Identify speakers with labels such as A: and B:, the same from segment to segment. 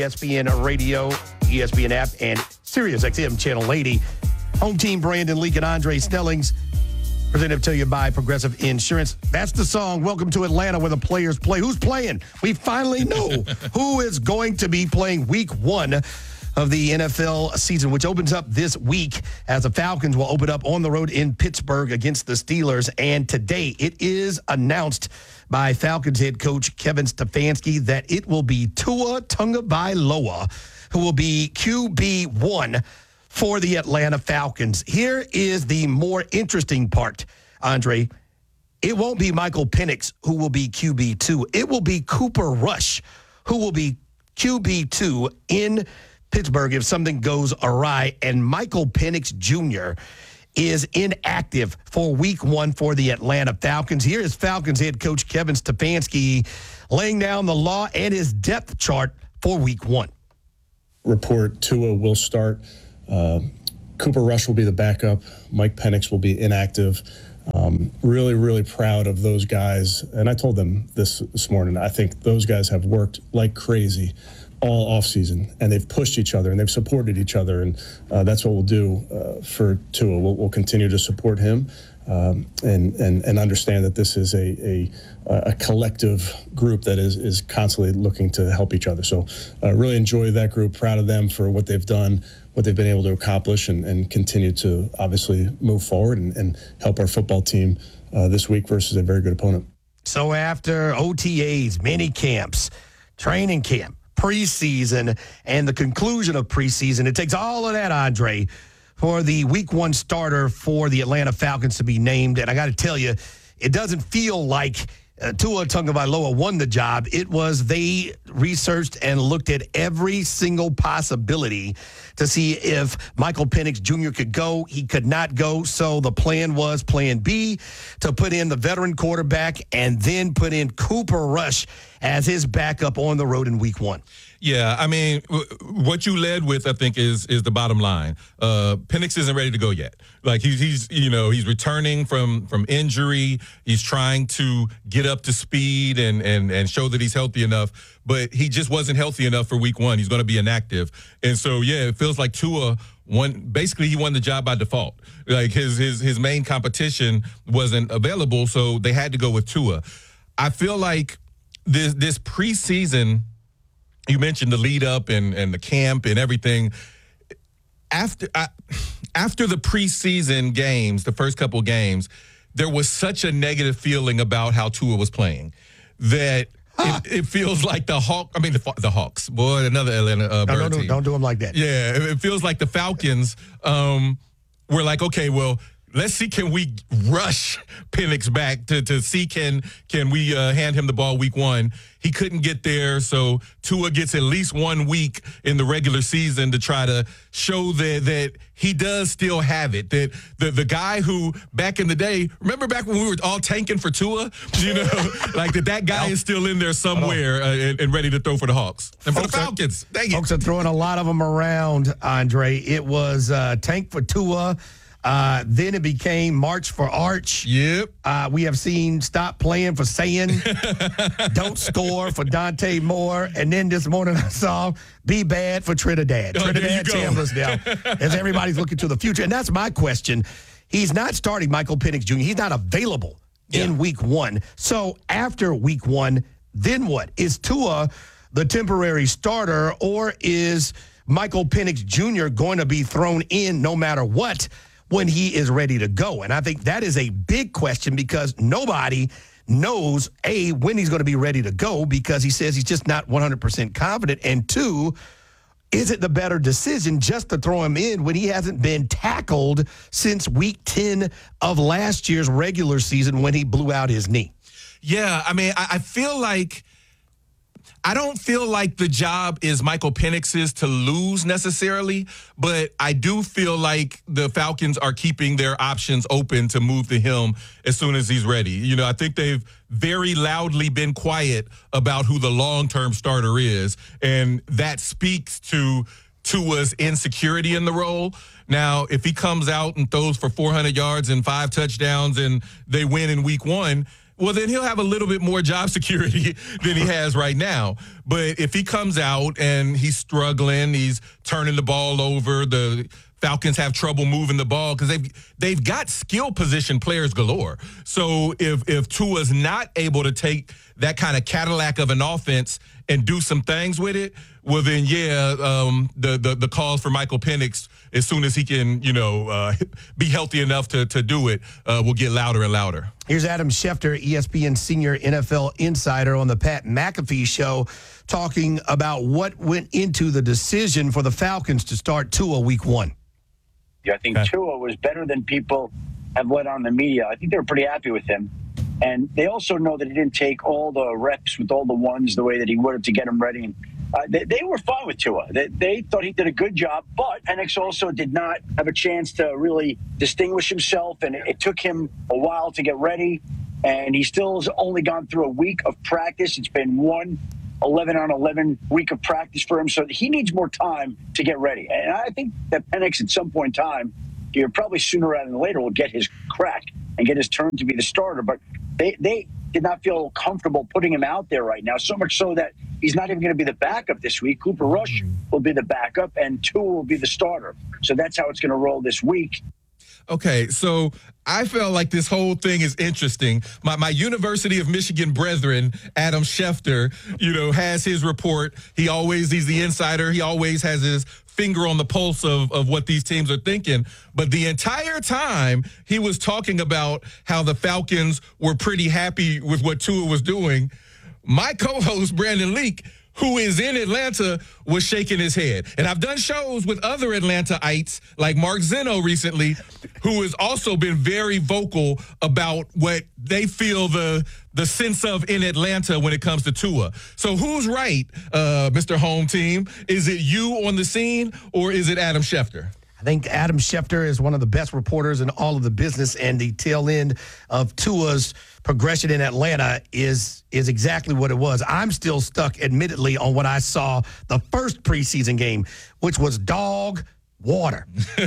A: ESPN Radio, ESPN app, and Sirius XM Channel 80. Home team Brandon Leak and Andre Snellings. Presented to you by Progressive Insurance. That's the song, Welcome to Atlanta, where the players play. Who's playing? We finally know who is going to be playing week 1 of the NFL season, which opens up this week as the Falcons will open up on the road in Pittsburgh against the Steelers. And today it is announced by Falcons head coach Kevin Stefanski that it will be Tua Tagovailoa who will be QB1 for the Atlanta Falcons. Here is the more interesting part, Andre. It won't be Michael Penix who will be QB2. It will be Cooper Rush who will be QB2 in Pittsburgh if something goes awry. And Michael Penix Jr. is inactive for week 1 for the Atlanta Falcons. Here is Falcons head coach Kevin Stefanski laying down the law and his depth chart for week 1.
B: Report Tua will start. Cooper Rush will be the backup. Mike Penix will be inactive. Really, really proud of those guys. And I told them this morning, I think those guys have worked like crazy all offseason, and they've pushed each other and they've supported each other. And that's what we'll do for Tua. We'll continue to support him and understand that this is a collective group that is constantly looking to help each other. So really enjoy that group, proud of them for what they've done, what they've been able to accomplish, and continue to obviously move forward and help our football team this week versus a very good opponent.
A: So after OTAs, mini camps, training camp, preseason, and the conclusion of preseason, it takes all of that, Andre, for the week 1 starter for the Atlanta Falcons to be named. And I got to tell you, it doesn't feel like Tua Tagovailoa won the job. It was they researched and looked at every single possibility to see if Michael Penix Jr. could go. He could not go, so the plan was plan B, to put in the veteran quarterback and then put in Cooper Rush as his backup on the road in week 1.
C: Yeah, I mean, what you led with, I think, is the bottom line. Penix isn't ready to go yet. Like he's returning from injury. He's trying to get up to speed and show that he's healthy enough, but he just wasn't healthy enough for week 1. He's going to be inactive, and so yeah, it feels like Tua won. Basically, he won the job by default. Like his main competition wasn't available, so they had to go with Tua. I feel like this preseason. You mentioned the lead up and the camp and everything. After the preseason games, the first couple games, there was such a negative feeling about how Tua was playing that it feels like the Hawks. Boy, another Atlanta bird team.
A: Don't do them like that.
C: Yeah, it feels like the Falcons were like, okay, well, let's see, can we rush Penix back to see can we hand him the ball week 1? He couldn't get there, so Tua gets at least 1 week in the regular season to try to show that he does still have it. That the guy who back in the day, remember back when we were all tanking for Tua, like that guy is still in there somewhere and ready to throw for the Hawks and for the Falcons.
A: Folks are throwing a lot of them around, Andre. It was tank for Tua. Then it became March for Arch.
C: Yep.
A: We have seen stop playing for Sayin. Don't score for Dante Moore. And then this morning I saw be bad for Trinidad. Trinidad Chambers now. As everybody's looking to the future. And that's my question. He's not starting Michael Penix Jr. He's not available in week 1. So after week 1, then what? Is Tua the temporary starter, or is Michael Penix Jr. going to be thrown in no matter what when he is ready to go? And I think that is a big question because nobody knows, A, when he's going to be ready to go because he says he's just not 100% confident. And 2, is it the better decision just to throw him in when he hasn't been tackled since week 10 of last year's regular season when he blew out his knee?
C: Yeah, I mean, I feel like I don't feel like the job is Michael Penix's to lose necessarily, but I do feel like the Falcons are keeping their options open to move to him as soon as he's ready. You know, I think they've very loudly been quiet about who the long-term starter is, and that speaks to Tua's insecurity in the role. Now, if he comes out and throws for 400 yards and 5 touchdowns and they win in week 1, well, then he'll have a little bit more job security than he has right now. But if he comes out and he's struggling, he's turning the ball over, the Falcons have trouble moving the ball because they've got skill position players galore. So if Tua's not able to take that kind of Cadillac of an offense and do some things with it, well then the calls for Michael Penix as soon as he can be healthy enough to do it will get louder and louder.
A: Here's Adam Schefter, ESPN senior NFL insider on the Pat McAfee show, talking about what went into the decision for the Falcons to start Tua week 1.
D: I think Tua was better than people have let on the media. I think they were pretty happy with him. And they also know that he didn't take all the reps with all the ones the way that he would have to get him ready. And they were fine with Tua. They thought he did a good job, but Penix also did not have a chance to really distinguish himself, and it took him a while to get ready. And he still has only gone through a week of practice. It's been one 11-on-11 week of practice for him, so he needs more time to get ready. And I think that Penix at some point in time, probably sooner rather than later, will get his crack and get his turn to be the starter. But they did not feel comfortable putting him out there right now, so much so that he's not even going to be the backup this week. Cooper Rush will be the backup, and Tua will be the starter. So that's how it's going to roll this week.
C: Okay, so I felt like this whole thing is interesting. My University of Michigan brethren, Adam Schefter, has his report. He's the insider. He always has his finger on the pulse of what these teams are thinking. But the entire time he was talking about how the Falcons were pretty happy with what Tua was doing, my co-host, Brandon Leak, who is in Atlanta, was shaking his head. And I've done shows with other Atlantaites like Mark Zeno recently, who has also been very vocal about what they feel the sense of in Atlanta when it comes to Tua. So who's right, Mr. Home Team? Is it you on the scene, or is it Adam Schefter?
A: I think Adam Schefter is one of the best reporters in all of the business, and the tail end of Tua's progression in Atlanta is exactly what it was. I'm still stuck, admittedly, on what I saw the first preseason game, which was dog water.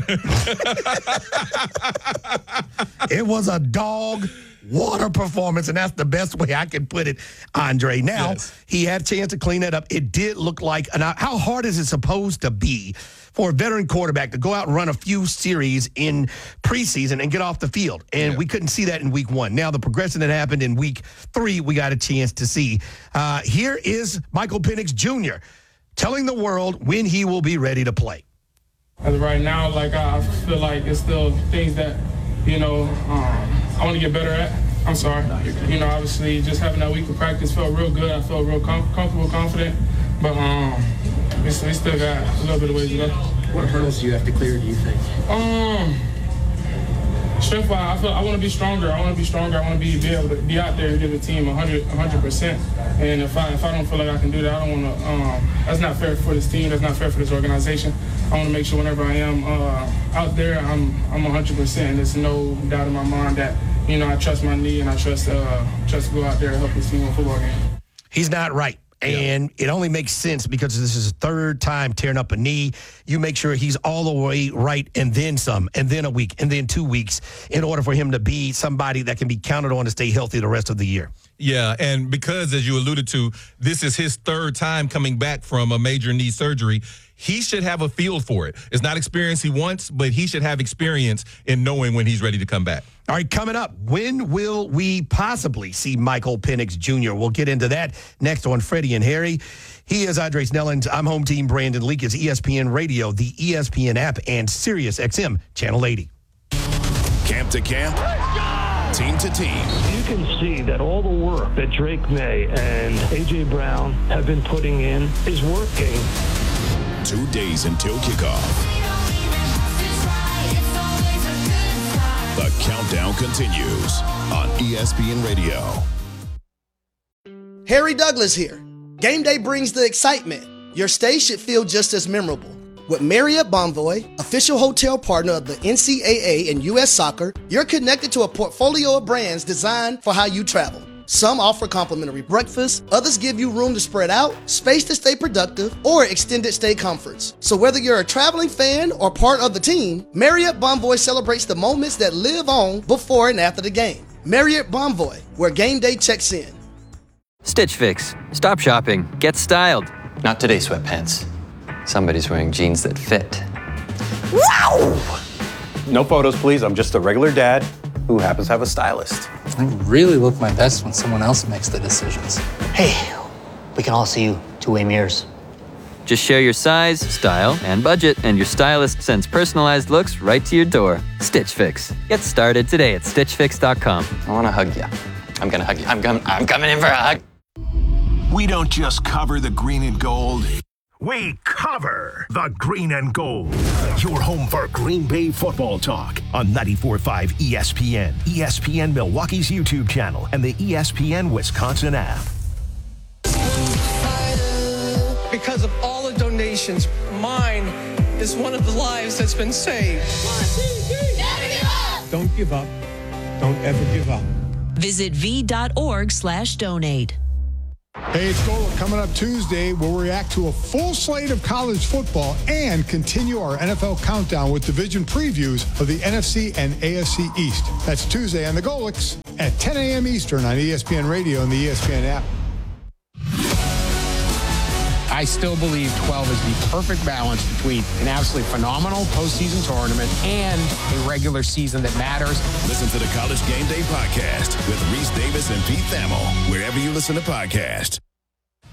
A: It was a dog water performance, and that's the best way I can put it, Andre. Now, yes, he had a chance to clean that up. It did look like, how hard is it supposed to be for a veteran quarterback to go out and run a few series in preseason and get off the field? And we couldn't see that in week 1. Now, the progression that happened in week 3, we got a chance to see. Here is Michael Penix Jr. telling the world when he will be ready to play.
E: As of right now, I feel like it's still things that, I want to get better at. I'm sorry. Obviously, just having that week of practice felt real good. I felt real comfortable, confident. But we still got a little bit of ways to go.
F: What hurdles do you have to clear, do you think?
E: Strength-wise, I want to be stronger. I want to be able to be out there and give the team 100%. And if I don't feel like I can do that, I don't want to. That's not fair for this team. That's not fair for this organization. I want to make sure whenever I am out there, I'm 100%. There's no doubt in my mind that I trust my knee and I trust to go out there and help this team win a football game.
A: He's not right. And it only makes sense because this is his third time tearing up a knee. You make sure he's all the way right and then some, and then a week, and then 2 weeks in order for him to be somebody that can be counted on to stay healthy the rest of the year.
C: Yeah, and because, as you alluded to, this is his third time coming back from a major knee surgery, he should have a feel for it. It's not experience he wants, but he should have experience in knowing when he's ready to come back.
A: All right, coming up, when will we possibly see Michael Penix Jr.? We'll get into that next on Freddie and Harry. He is Andre Snellings. I'm Home Team Brandon Leak. It's ESPN Radio, the ESPN app, and Sirius XM Channel 80.
G: Camp to camp, team to team.
H: You can see that all the work that Drake May and A.J. Brown have been putting in is working.
G: 2 days until kickoff. The countdown continues on ESPN Radio.
I: Harry Douglas here. Game day brings the excitement. Your stay should feel just as memorable. With Marriott Bonvoy, official hotel partner of the NCAA and U.S. Soccer, you're connected to a portfolio of brands designed for how you travel. Some offer complimentary breakfast, others give you room to spread out, space to stay productive, or extended stay comforts. So whether you're a traveling fan or part of the team, Marriott Bonvoy celebrates the moments that live on before and after the game. Marriott Bonvoy, where game day checks in.
J: Stitch Fix. Stop shopping. Get styled.
F: Not today, sweatpants.
J: Somebody's wearing jeans that fit.
F: Wow! No photos, please. I'm just a regular dad who happens to have a stylist.
K: I really look my best when someone else makes the decisions.
L: Hey, we can all see you two-way mirrors.
J: Just share your size, style, and budget, and your stylist sends personalized looks right to your door. Stitch Fix. Get started today at StitchFix.com.
F: I want to hug you. I'm going to hug you. I'm coming in for a hug.
G: We don't just cover the green and gold. We cover the green and gold. Your home for Green Bay football talk on 94.5 ESPN, ESPN Milwaukee's YouTube channel, and the ESPN Wisconsin app.
M: Because of all the donations, mine is one of the lives that's been saved.
N: 1, 2, 3. Never give up.
O: Don't give up. Don't ever give up.
P: Visit v.org/donate.
Q: Hey, it's Golic coming up Tuesday. We'll react to a full slate of college football and continue our NFL countdown with division previews of the NFC and AFC East. That's Tuesday on the Golics at 10 a.m. Eastern on ESPN Radio and the ESPN app.
R: I still believe 12 is the perfect balance between an absolutely phenomenal postseason tournament and a regular season that matters.
G: Listen to the College Game Day podcast with Reese Davis and Pete Thamel, wherever you listen to podcasts.